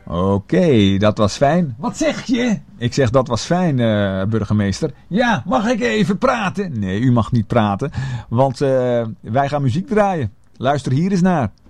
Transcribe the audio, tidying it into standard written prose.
Oké, dat was fijn. Wat zeg je? Ik zeg dat was fijn, burgemeester. Ja, mag ik even praten? Nee, u mag niet praten, want wij gaan muziek draaien. Luister hier eens naar.